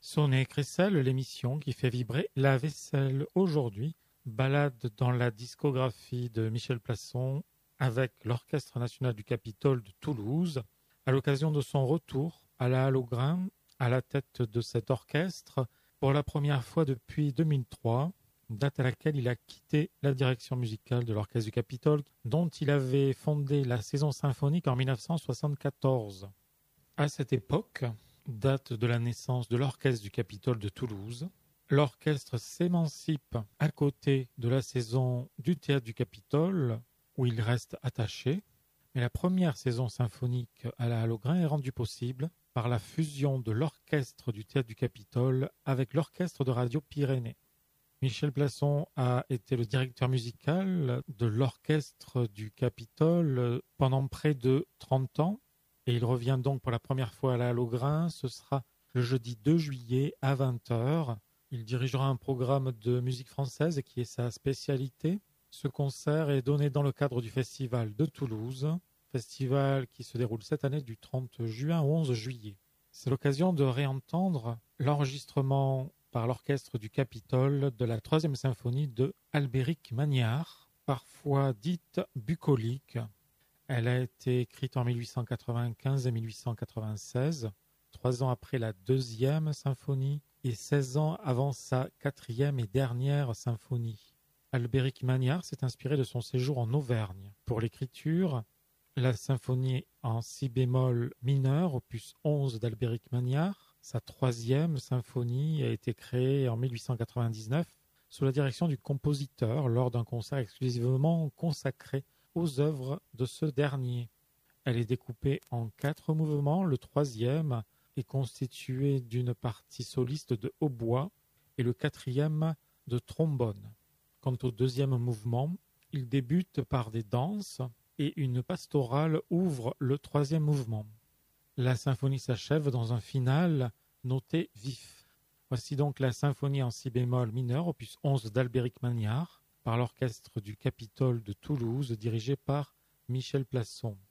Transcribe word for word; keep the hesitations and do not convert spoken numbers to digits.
Sonnet et Crécelle, l'émission qui fait vibrer la vaisselle. Aujourd'hui, balade dans la discographie de Michel Plasson avec l'Orchestre national du Capitole de Toulouse, à l'occasion de son retour à la Halle aux Grains, à la tête de cet orchestre, pour la première fois depuis deux mille trois, date à laquelle il a quitté la direction musicale de l'Orchestre du Capitole, dont il avait fondé la saison symphonique en mille neuf cent soixante-quatorze. À cette époque, date de la naissance de l'Orchestre du Capitole de Toulouse, l'orchestre s'émancipe à côté de la saison du Théâtre du Capitole, où il reste attaché, mais la première saison symphonique à la Halle aux Grains est rendue possible par la fusion de l'orchestre du Théâtre du Capitole avec l'orchestre de Radio Pyrénées. Michel Plasson a été le directeur musical de l'orchestre du Capitole pendant près de trente ans, et il revient donc pour la première fois à la Halle aux Grains. Ce sera le jeudi deux juillet à vingt heures. Il dirigera un programme de musique française qui est sa spécialité. Ce concert est donné dans le cadre du Festival de Toulouse, festival qui se déroule cette année du trente juin au onze juillet. C'est l'occasion de réentendre l'enregistrement par l'orchestre du Capitole de la troisième symphonie de Albéric Magnard, parfois dite bucolique. Elle a été écrite en mille huit cent quatre-vingt-quinze et mille huit cent quatre-vingt-seize, trois ans après la deuxième symphonie et seize ans avant sa quatrième et dernière symphonie. Albéric Magnard s'est inspiré de son séjour en Auvergne. Pour l'écriture, la symphonie en si bémol mineur, opus onze d'Albéric Magnard, sa troisième symphonie, a été créée en mille huit cent quatre-vingt-dix-neuf sous la direction du compositeur lors d'un concert exclusivement consacré aux œuvres de ce dernier. Elle est découpée en quatre mouvements. Le troisième est constitué d'une partie soliste de hautbois et le quatrième de trombone. Quant au deuxième mouvement, il débute par des danses et une pastorale ouvre le troisième mouvement. La symphonie s'achève dans un final noté vif. Voici donc la symphonie en si bémol mineur, opus onze d'Albéric Magnard, par l'orchestre du Capitole de Toulouse, dirigé par Michel Plasson.